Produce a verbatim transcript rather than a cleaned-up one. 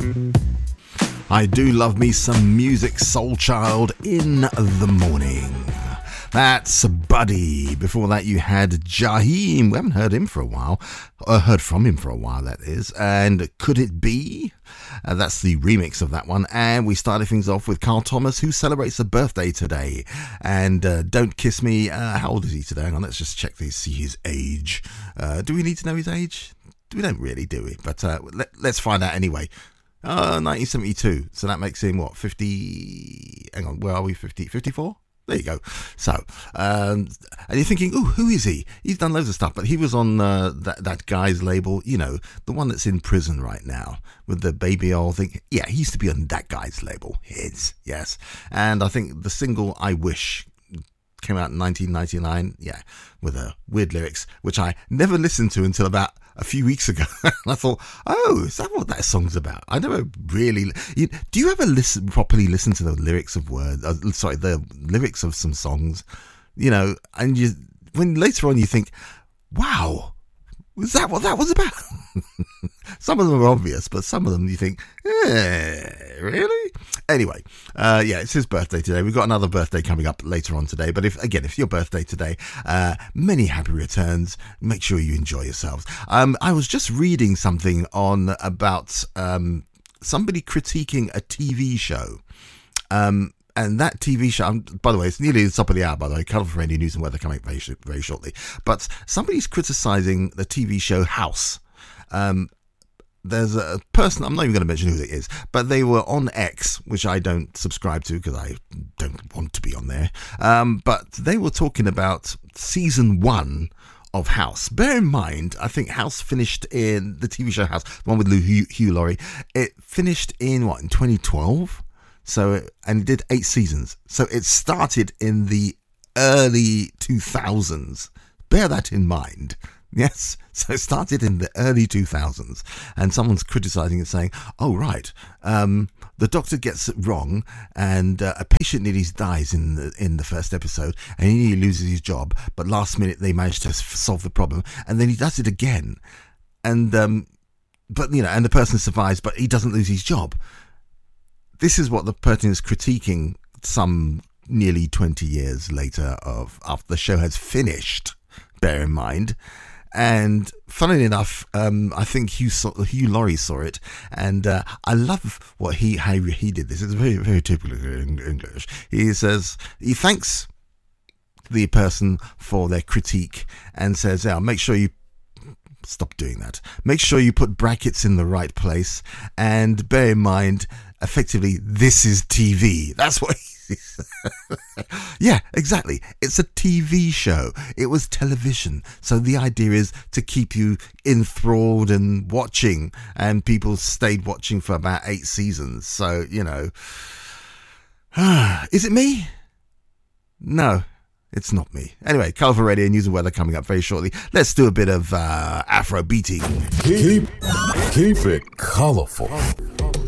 I do love me some music, Soul Child in the morning. That's Buddy. Before that, you had Jaheim. We haven't heard him for a while. Uh, heard from him for a while, that is. And Could It Be? Uh, that's the remix of that one. And we started things off with Carl Thomas, who celebrates a birthday today. And uh, Don't Kiss Me. Uh, how old is he today? Hang on, let's just check to see his age. Uh, do we need to know his age? We don't really, do we? But uh, let, let's find out anyway. Uh, nineteen seventy-two. So that makes him, what, fifty... Hang on, where are we? fifty, fifty-four? There you go. So, um, and you're thinking, oh, who is he? He's done loads of stuff, but he was on uh, that, that guy's label, you know, the one that's in prison right now with the baby oil thing. Yeah, he used to be on that guy's label. His, yes. And I think the single I Wish came out in nineteen ninety-nine, yeah, with uh, weird lyrics, which I never listened to until about a few weeks ago. And I thought, oh, is that what that song's about? I never really... You, do you ever listen properly listen to the lyrics of words? Uh, sorry, the lyrics of some songs, you know, and you when later on you think, wow, was that what that was about? Some of them are obvious, but some of them you think, eh, really? Anyway, uh, yeah, it's his birthday today. We've got another birthday coming up later on today. But if again, if your birthday today, uh, many happy returns. Make sure you enjoy yourselves. Um, I was just reading something on about um, somebody critiquing a T V show. Um, And that T V show, by the way, it's nearly the top of the hour, by the way, Colourful for any news and weather coming very, very shortly. But somebody's criticising the T V show House. Um, there's a person, I'm not even going to mention who it is, but they were on X, which I don't subscribe to because I don't want to be on there. Um, but they were talking about season one of House. Bear in mind, I think House finished in, the T V show House, the one with Hugh, Hugh Laurie, it finished in, what, in twenty twelve? So, and it did eight seasons. So it started in the early two thousands. Bear that in mind. Yes. So it started in the early two thousands. And someone's criticizing it saying, oh, right, um, the doctor gets it wrong and uh, a patient nearly dies in the, in the first episode and he nearly loses his job. But last minute they managed to solve the problem. And then he does it again. And, um, but, you know, and the person survives, but he doesn't lose his job. This is what the person is critiquing some nearly twenty years later of after the show has finished, bear in mind. And funnily enough, um, I think Hugh, saw, Hugh Laurie saw it, and uh, I love what he how he did this. It's very, very typical English. He says, he thanks the person for their critique and says, yeah, make sure you stop doing that. Make sure you put brackets in the right place, and bear in mind, effectively, this is T V. That's what he yeah, exactly. It's a T V show. It was television. So the idea is to keep you enthralled and watching, and people stayed watching for about eight seasons. So, you know, is it me? No. It's not me. Anyway, Colourful Radio News and Weather coming up very shortly. Let's do a bit of uh, Afro beating. Keep, keep it colourful.